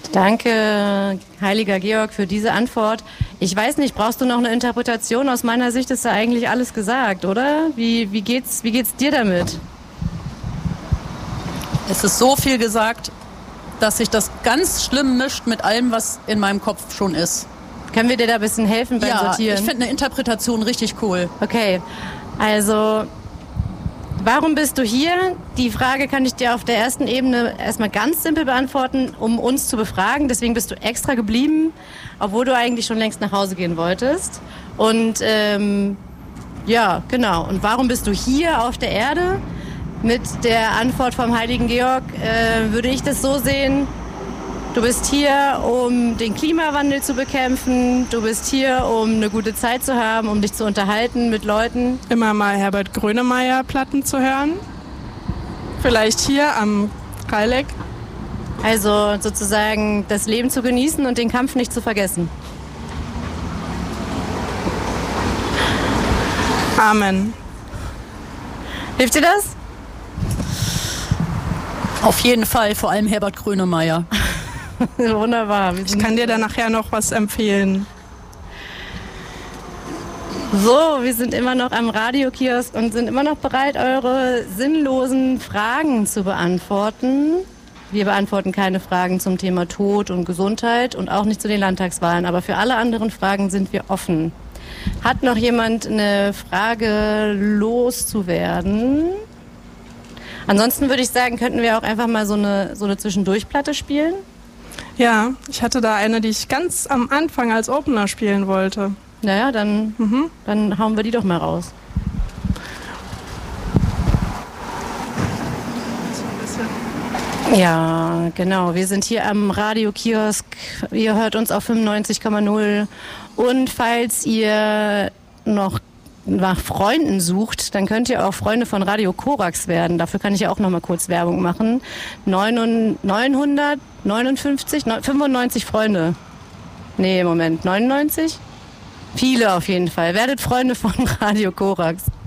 Danke, heiliger Georg, für diese Antwort. Ich weiß nicht, brauchst du noch eine Interpretation? Aus meiner Sicht ist da eigentlich alles gesagt, oder? Wie geht's dir damit? Es ist so viel gesagt, dass sich das ganz schlimm mischt mit allem, was in meinem Kopf schon ist. Können wir dir da ein bisschen helfen beim Sortieren? Ja, ich finde eine Interpretation richtig cool. Okay, also warum bist du hier? Die Frage kann ich dir auf der ersten Ebene erstmal ganz simpel beantworten, um uns zu befragen. Deswegen bist du extra geblieben, obwohl du eigentlich schon längst nach Hause gehen wolltest. Und ja, genau. Und warum bist du hier auf der Erde? Mit der Antwort vom heiligen Georg würde ich das so sehen: Du bist hier, um den Klimawandel zu bekämpfen. Du bist hier, um eine gute Zeit zu haben, um dich zu unterhalten mit Leuten. Immer mal Herbert Grönemeyer Platten zu hören. Vielleicht hier am Rheineck. Also sozusagen das Leben zu genießen und den Kampf nicht zu vergessen. Amen. Hilft dir das? Auf jeden Fall, vor allem Herbert Grönemeyer. Wunderbar. Ich kann dir da nachher noch was empfehlen. So, wir sind immer noch am Radiokiosk und sind immer noch bereit, eure sinnlosen Fragen zu beantworten. Wir beantworten keine Fragen zum Thema Tod und Gesundheit und auch nicht zu den Landtagswahlen, aber für alle anderen Fragen sind wir offen. Hat noch jemand eine Frage loszuwerden? Ansonsten würde ich sagen, könnten wir auch einfach mal so eine Zwischendurchplatte spielen. Ja, ich hatte da eine, die ich ganz am Anfang als Opener spielen wollte. Naja, dann hauen wir die doch mal raus. Ja, genau. Wir sind hier am Radiokiosk. Ihr hört uns auf 95,0. Und falls ihr noch nach Freunden sucht, dann könnt ihr auch Freunde von Radio Korax werden. Dafür kann ich ja auch noch mal kurz Werbung machen. 95 Freunde. Nee, Moment, 99? Viele auf jeden Fall. Werdet Freunde von Radio Korax.